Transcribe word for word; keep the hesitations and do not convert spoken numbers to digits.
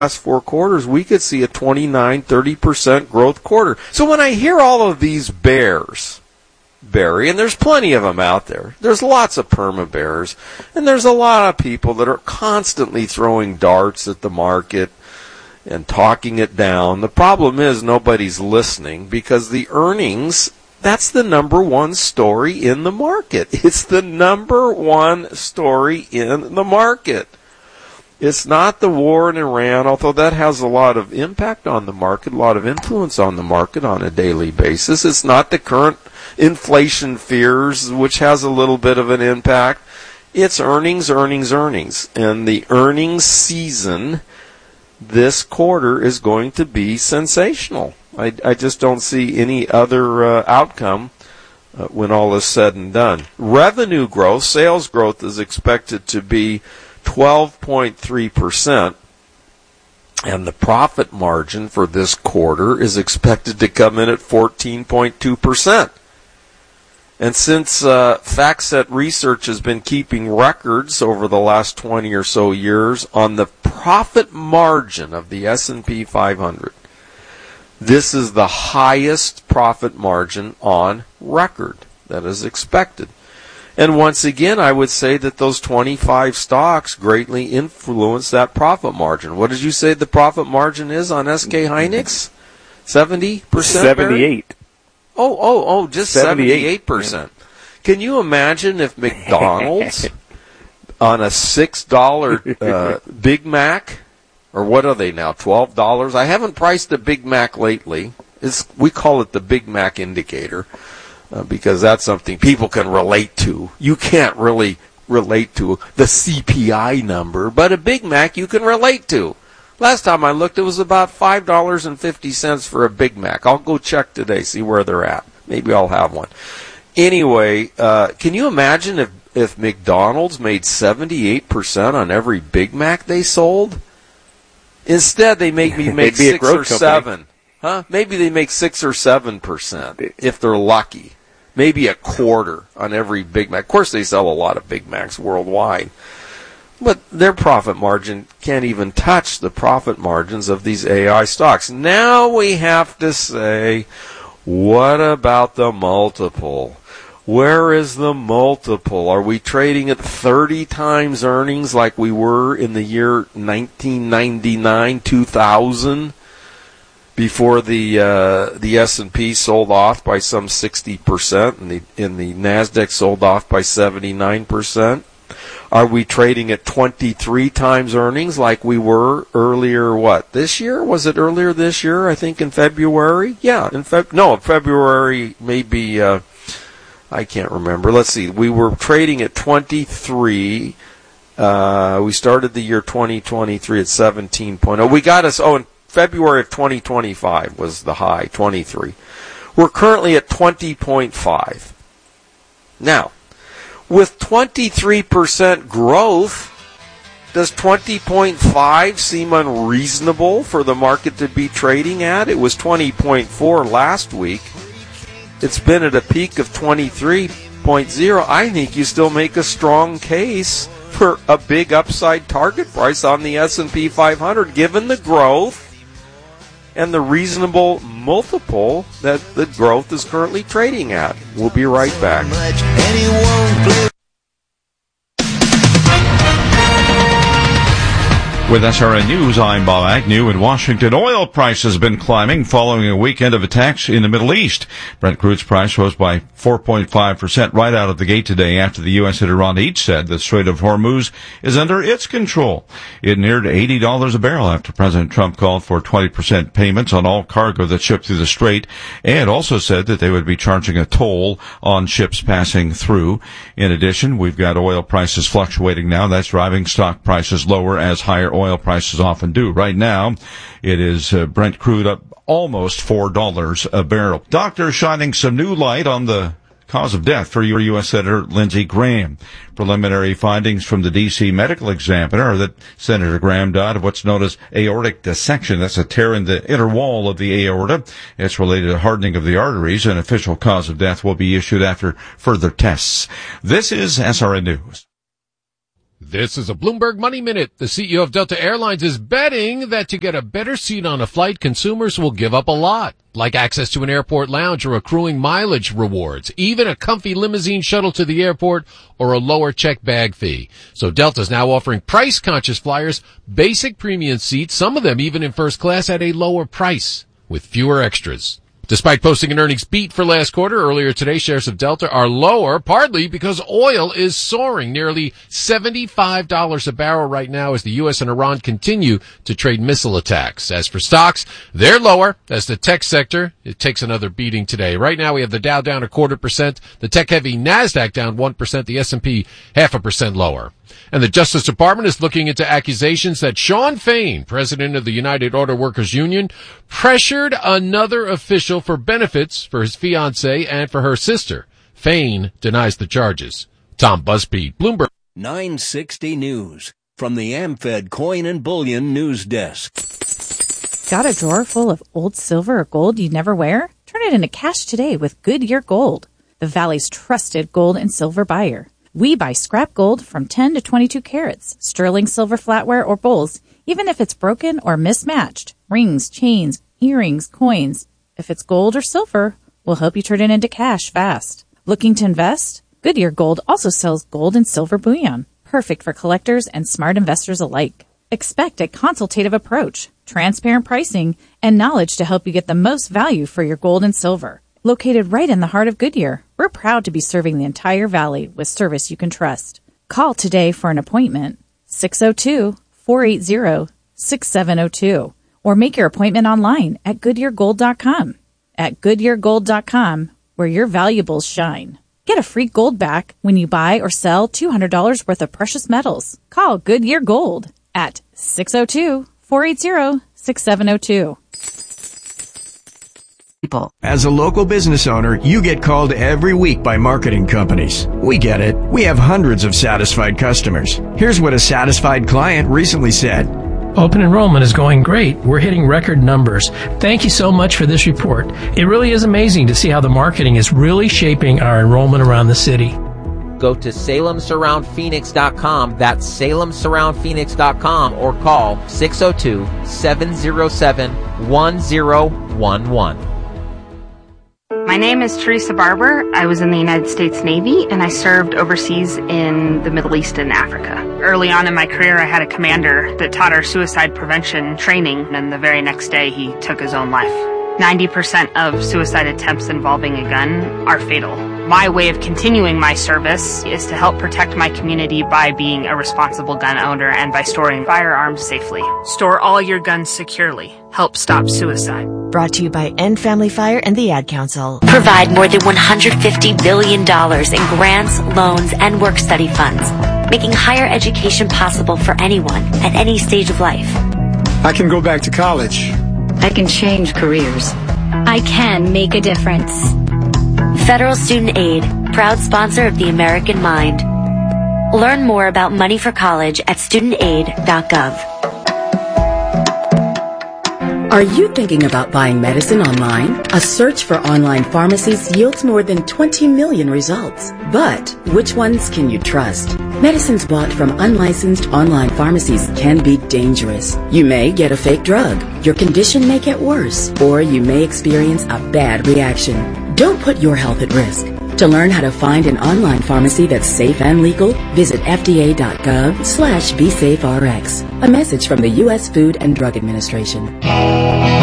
last four quarters, we could see a twenty-nine, thirty percent growth quarter. So when I hear all of these bears, Barry, and there's plenty of them out there, there's lots of perma bears, and there's a lot of people that are constantly throwing darts at the market and talking it down. The problem is nobody's listening because the earnings, that's the number one story in the market. It's the number one story in the market. It's not the war in Iran, although that has a lot of impact on the market, a lot of influence on the market on a daily basis. It's not the current inflation fears, which has a little bit of an impact. It's earnings, earnings, earnings. And the earnings season this quarter is going to be sensational. I, I just don't see any other uh, outcome uh, when all is said and done. Revenue growth, sales growth is expected to be twelve point three percent, and the profit margin for this quarter is expected to come in at fourteen point two percent. And since uh, FactSet Research has been keeping records over the last twenty or so years on the profit margin of the S and P five hundred, this is the highest profit margin on record that is expected. And once again, I would say that those twenty-five stocks greatly influence that profit margin. What did you say the profit margin is on S K Hynix? seventy percent? seventy-eight. Oh, oh, oh, just seventy-eight percent. Yeah. Can you imagine if McDonald's on a six dollar uh, Big Mac, or what are they now, twelve dollars? I haven't priced a Big Mac lately. It's, we call it the Big Mac indicator uh, because that's something people can relate to. You can't really relate to the C P I number, but a Big Mac you can relate to. Last time I looked, it was about five dollars and fifty cents for a Big Mac. I'll go check today, see where they're at. Maybe I'll have one. Anyway, uh, can you imagine if, if McDonald's made seventy-eight percent on every Big Mac they sold? Instead, they make me make six or company. seven. Huh? Maybe they make six or seven percent if they're lucky. Maybe a quarter on every Big Mac. Of course, they sell a lot of Big Macs worldwide. But their profit margin can't even touch the profit margins of these A I stocks. Now we have to say, what about the multiple? Where is the multiple? Are we trading at thirty times earnings like we were in the year nineteen ninety-nine, two thousand, before the uh, the S and P sold off by some sixty percent and the, and the NASDAQ sold off by seventy-nine percent? Are we trading at twenty-three times earnings like we were earlier, what, this year? Was it earlier this year, I think in February? Yeah, in Feb- no, February maybe, uh, I can't remember. Let's see, we were trading at twenty-three. Uh, we started the year twenty twenty-three at seventeen point oh. We got us, oh, in February of twenty twenty-five was the high, twenty-three. We're currently at twenty point five. Now, with twenty-three percent growth, does twenty point five seem unreasonable for the market to be trading at? It was twenty point four last week. It's been at a peak of twenty-three point oh. I think you still make a strong case for a big upside target price on the S and P five hundred, given the growth and the reasonable multiple that the growth is currently trading at. We'll be right back. With S R N News, I'm Bob Agnew. In Washington, oil price has been climbing following a weekend of attacks in the Middle East. Brent crude's price rose by four point five percent right out of the gate today after the U S and Iran each said the Strait of Hormuz is under its control. It neared eighty dollars a barrel after President Trump called for twenty percent payments on all cargo that shipped through the strait, and also said that they would be charging a toll on ships passing through. In addition, we've got oil prices fluctuating now. That's driving stock prices lower, as higher oil Oil prices often do. Right now, it is uh, Brent crude up almost four dollars a barrel. Doctors shining some new light on the cause of death for U S Senator Lindsey Graham. Preliminary findings from the D C Medical Examiner are that Senator Graham died of what's known as aortic dissection. That's a tear in the inner wall of the aorta. It's related to hardening of the arteries. An official cause of death will be issued after further tests. This is S R N News. This is a Bloomberg Money Minute. The C E O of Delta Airlines is betting that to get a better seat on a flight, consumers will give up a lot, like access to an airport lounge or accruing mileage rewards, even a comfy limousine shuttle to the airport or a lower check bag fee. So Delta's now offering price-conscious flyers basic premium seats, some of them even in first class at a lower price with fewer extras. Despite posting an earnings beat for last quarter, earlier today, shares of Delta are lower, partly because oil is soaring nearly seventy-five dollars a barrel right now as the U S and Iran continue to trade missile attacks. As for stocks, they're lower as the tech sector, it takes another beating today. Right now we have the Dow down a quarter percent, the tech-heavy NASDAQ down one percent, the S and P half a percent lower. And the Justice Department is looking into accusations that Shawn Fain, president of the United Auto Workers Union, pressured another official for benefits for his fiancée and for her sister. Fain denies the charges. Tom Busby, Bloomberg. nine sixty News from the AmFed Coin and Bullion News Desk. Got a drawer full of old silver or gold you never wear? Turn it into cash today with Goodyear Gold, the Valley's trusted gold and silver buyer. We buy scrap gold from ten to twenty-two carats, sterling silver flatware or bowls, even if it's broken or mismatched. Rings, chains, earrings, coins. If it's gold or silver, we'll help you turn it into cash fast. Looking to invest? Goodyear Gold also sells gold and silver bullion, perfect for collectors and smart investors alike. Expect a consultative approach, transparent pricing, and knowledge to help you get the most value for your gold and silver. Located right in the heart of Goodyear, we're proud to be serving the entire valley with service you can trust. Call today for an appointment, six oh two, four eight zero, six seven oh two, or make your appointment online at goodyear gold dot com. At goodyear gold dot com, where your valuables shine. Get a free gold back when you buy or sell two hundred dollars worth of precious metals. Call Goodyear Gold at six oh two, four eight zero, six seven oh two. As a local business owner, you get called every week by marketing companies. We get it. We have hundreds of satisfied customers. Here's what a satisfied client recently said. Open enrollment is going great. We're hitting record numbers. Thank you so much for this report. It really is amazing to see how the marketing is really shaping our enrollment around the city. Go to salem surround phoenix dot com. That's salem surround phoenix dot com or call six oh two, seven oh seven, one oh one one. My name is Teresa Barber. I was in the United States Navy, and I served overseas in the Middle East and Africa. Early on in my career, I had a commander that taught our suicide prevention training, and the very next day, he took his own life. ninety percent of suicide attempts involving a gun are fatal. My way of continuing my service is to help protect my community by being a responsible gun owner and by storing firearms safely. Store all your guns securely. Help stop suicide. Brought to you by End Family Fire and the Ad Council. Provide more than one hundred fifty billion dollars in grants, loans, and work study funds, making higher education possible for anyone at any stage of life. I can go back to college. I can change careers. I can make a difference. Federal Student Aid, proud sponsor of the American Mind. Learn more about money for college at student aid dot gov. Are you thinking about buying medicine online? A search for online pharmacies yields more than twenty million results. But which ones can you trust? Medicines bought from unlicensed online pharmacies can be dangerous. You may get a fake drug, your condition may get worse, or you may experience a bad reaction. Don't put your health at risk. To learn how to find an online pharmacy that's safe and legal, visit F D A dot gov slash be safe R X. A message from the U S Food and Drug Administration.